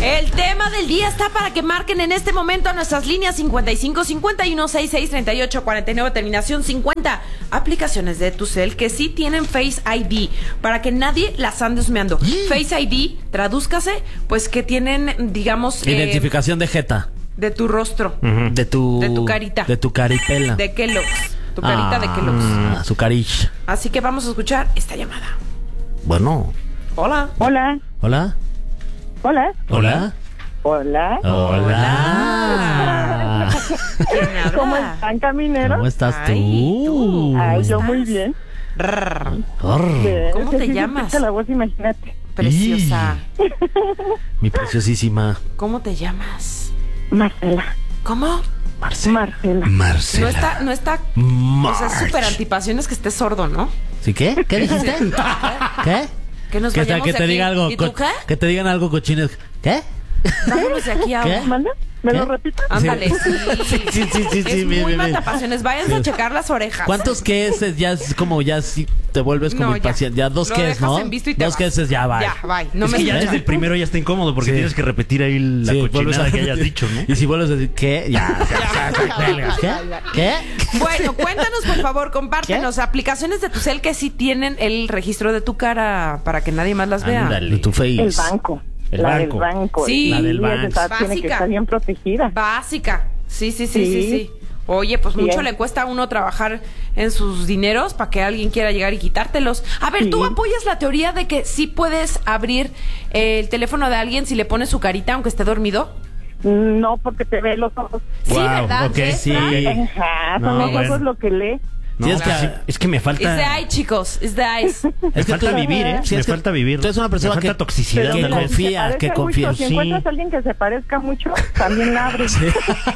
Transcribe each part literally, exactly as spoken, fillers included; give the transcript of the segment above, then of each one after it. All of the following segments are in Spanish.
El tema del día está para que marquen en este momento a nuestras líneas cincuenta y cinco cincuenta y uno sesenta y seis treinta y ocho cuarenta y nueve, terminación cincuenta. Aplicaciones de Tucel que sí tienen Face I D para que nadie las ande husmeando. Face I D, tradúzcase, pues que tienen, digamos, identificación eh, de jeta. De tu rostro. Uh-huh. De tu... De tu carita. De tu caripela. De Kellogg's. Tu carita ah, de Kellogg's. Su carich. Así que vamos a escuchar esta llamada. Bueno. Hola. Hola. Hola. Hola. Hola. Hola. Hola. ¿Cómo están, camineros? ¿Cómo estás tú? Ay, ¿tú? Ay, yo ¿estás? muy bien. ¿Cómo te llamas? La voz, imagínate. Preciosa. Mi preciosísima. ¿Cómo te llamas? Marcela. ¿Cómo? Marcela. Marcela. Marcela. No está, no está. March. O sea, es súper antipasiones que estés sordo, ¿no? ¿Sí qué? ¿Qué dijiste? ¿Qué? Que nos ¿Qué vayamos que te de aquí. diga algo? ¿Y tú qué? Que te digan algo cochines. ¿Qué? Vámonos de aquí ahora. ¿Manda? ¿Me ¿Qué? lo repitas? Ándale, sí. Sí, sí, sí, sí, Es sí, muy bien, bien, bien. matapasiones. Váyanse a checar las orejas. ¿Cuántos queses? Ya es como ya sí te vuelves como No, ya. impaciente. Ya dos Lo queses, dejas ¿no? en visto y te Dos vas. queses ya va. Ya, bye. No es me que ya escuchan. desde el primero ya está incómodo porque Sí. tienes que repetir ahí la Sí, vuelves cochinada a que hayas repetir. dicho, ¿no? Y si vuelves a decir, ¿qué? Ya. ¿Qué? ¿Qué? Bueno, cuéntanos, por favor, compártenos aplicaciones de Tucel que sí tienen el registro de tu cara para que nadie más las vea. Ándale. De tu face. El banco. El la banco. del banco. Sí. La del Y banco. esa tiene que Básica. estar bien protegida. Básica. Sí, sí, sí, sí, Sí. sí. Oye, pues Bien. mucho le cuesta a uno trabajar en sus dineros para que alguien quiera llegar y quitártelos. A ver, Sí. ¿tú apoyas la teoría de que sí puedes abrir eh, el teléfono de alguien si le pones su carita aunque esté dormido? No, porque te ve los ojos. Sí, Wow, ¿verdad? ok, ¿Ves, sí. Fran? Ajá, son No, los bueno. ojos lo que lee. No, Sí, es que- sí, es que me It's falta... the eye, chicos. It's the eyes. Me Es que falta tú- vivir, ¿eh? Sí, me es que falta vivir. tú eres una persona me falta que- toxicidad. que mira, ¿no? si se confía, parece que mucho, confía. Si Sí. encuentras a alguien que se parezca mucho, también la abres. Sí.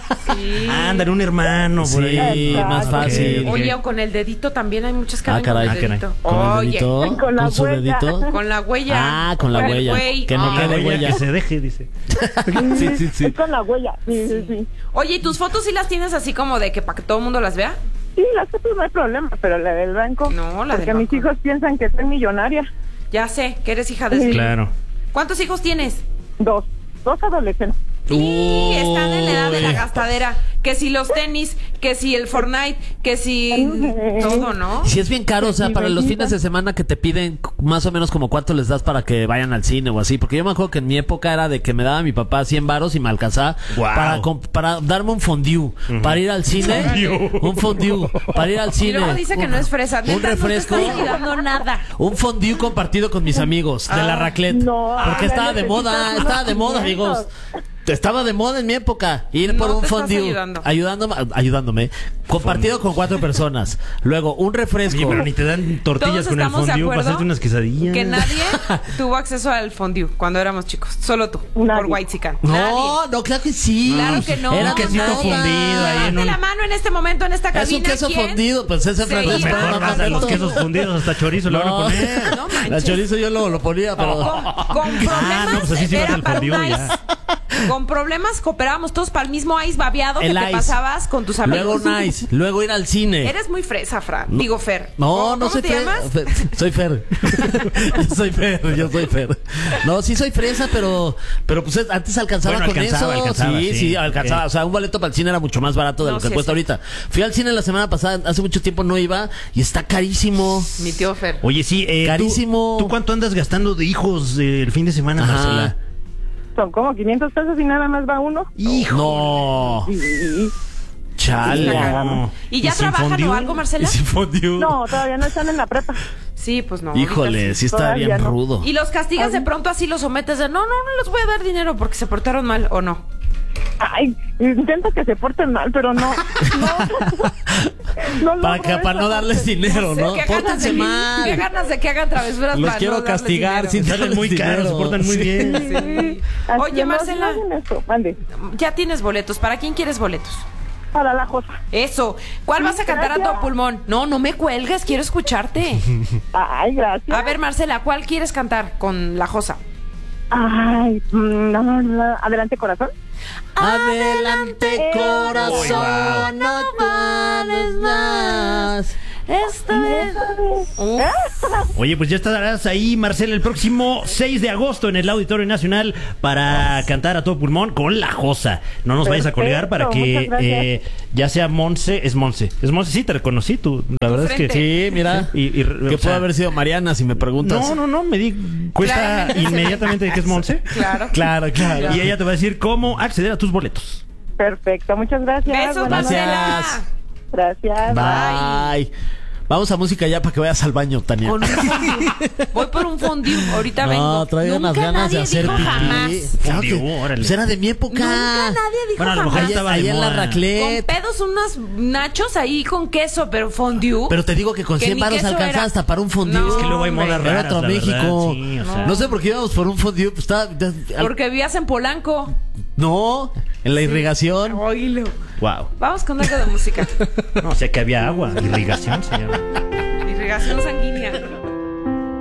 Ándale, un hermano por Sí, ahí. más fácil. Ok, ok. Oye, o con el dedito también hay muchas que Ah, abren con caray. el Ah, caray. dedito. ¿Con el Oye, dedito? con la su huella. dedito? con la huella. Ah, con la el huella. güey. Que no Ah. La quede huella huella. que se deje, dice. Sí, sí, sí. Es con la huella. Sí, sí, sí. Oye, ¿y tus fotos sí las tienes así como de que para que todo el mundo las vea? Sí, las fotos no hay problema, pero la del banco. No, la del porque mis banco. hijos piensan que soy millonaria. Ya sé, que eres hija de Slim. Claro. ¿Cuántos hijos tienes? Dos. Dos adolescentes. Y están en la edad de la Uy. gastadera. Que si los tenis, que si el Fortnite, que si todo, ¿no? Si es bien caro, o sea, para los fines de semana que te piden más o menos como cuánto les das para que vayan al cine o así, porque yo me acuerdo que en mi época era de que me daba mi papá cien varos y me alcanzaba Guau. para, comp- para darme un fondue, para ir al cine, Fondue. un fondue, para ir al Y cine. luego dice que no es fresa. Un Neta, refresco. No te estoy ayudando nada. Un fondue compartido con mis amigos de la raclette. no, porque ya estaba de necesitas moda, unos estaba de moda, quinientos. amigos. Estaba de moda en mi época ir No por un te estás fondue, ayudando. ayudándome, ayudándome, compartido con cuatro personas. Luego un refresco. Oye, pero ni te dan tortillas Todos con el estamos de fondue para acuerdo hacerte unas quesadillas. que nadie tuvo acceso al fondue cuando éramos chicos. Solo tú, Nadie. por Whitezican. No, no, claro que sí. Claro que no. Era Un quesito nada. fundido ahí en Levante un- la mano en este momento en esta cabina. Es un queso ¿quién? fundido, pues ese Sí, Francisco mejor era Mejor más hasta los alto. quesos fundidos, hasta chorizo le van a No, poner. No manches. la chorizo yo lo, lo ponía, pero Con, con problemas Ah, no, pues así sí vas era al para un fondue ice. ya. Con problemas cooperábamos todos para el mismo ice babeado que el te ice. pasabas con tus amigos. Luego un ice, luego ir al cine. Eres muy fresa, Fran. No. Digo, Fer. No, ¿Cómo- no cómo soy te Fer. llamas? Fer- Soy Fer. Yo soy Fer, yo soy Fer. No, sí soy fresa, pero pero pues antes alcanzaba Bueno, con alcanzaba, eso. alcanzaba, sí, sí. sí, alcanzaba. Ok. O sea, un boleto para el cine era mucho más barato de No, lo que sí, cuesta sí. ahorita. Fui al cine la semana pasada, hace mucho tiempo no iba y está carísimo. Mi tío Fer. Oye, sí, eh, Carísimo. ¿tú, ¿tú cuánto andas gastando de hijos eh, el fin de semana, Ajá. Marcela? Son como quinientos pesos y nada más va uno. Hijo. No, Y- chale. Está caro. ¿Y ya ¿Y sin trabajan fondue? o algo, Marcela? Y sin fondue. No, todavía no están en la prepa. Sí, pues no. Híjole, ahorita sí está Todavía bien no. rudo. Y los castigas de pronto así, los sometes de no, no, no les voy a dar dinero porque se portaron mal o no. Ay, intento que se porten mal, pero no. No, no Para, logro que, para esa no darles parte. dinero, ¿no? Qué ganas, Pórtense de, mal. qué ganas de que hagan travesuras Los para quiero no darles castigar dinero. sin Salen darles muy caros, dinero. se portan muy bien. Sí. Así Oye, no, Marcela. no hagan eso. Mande. Ya tienes boletos. ¿Para quién quieres boletos? Para la Josa. Eso. ¿Cuál vas a cantar a Gracias. todo pulmón? No, no me cuelgues, quiero escucharte. Ay, gracias. A ver, Marcela, ¿cuál quieres cantar con la Josa? Ay, mm, no, no, no. Adelante, corazón. Adelante, Eh, corazón, no pares más. Esta vez. Uf. Oye, pues ya estarás ahí, Marcela, el próximo seis de agosto en el Auditorio Nacional para cantar a todo pulmón con La Josa. No nos vayas a colgar para Perfecto, que muchas gracias. eh, ya sea Monse, es Monse. Es Monse, sí, te reconocí tú. La verdad es que frente. Sí, mira. Y- y- que o puede sea, haber sido Mariana, si me preguntas. No, no, no, me di cuenta Claramente. inmediatamente de que es Monse. Claro. Claro, claro. Y ella te va a decir cómo acceder a tus boletos. Perfecto, muchas gracias. Besos, Buenas noches. Marcela. Gracias. Bye. Vamos a música ya para que vayas al baño, Tania. Con un fondue. Voy por un fondue. Ahorita No, vengo. traigo unas Nunca ganas de nadie hacer dijo pipí. jamás. Claro que- Fondue, órale. pues era de mi época. Nunca nadie dijo Bueno, a lo mejor jamás. Ahí, estaba de ahí en la moda. Con raclette. pedos unos nachos ahí con queso, pero fondue. Pero te digo que con Que cien ni varos queso alcanza era. hasta para un fondue. No, Es que luego hay modas hombre. Era raras, otro la verdad. México. Sí, o no. sea. sé por qué íbamos por un fondue. Pues estaba, ya- al- Porque vivías en Polanco. no, en la irrigación. Oílo. Wow. Vamos con algo de música. No, o sea que había agua, irrigación, señor. Irrigación sanguínea.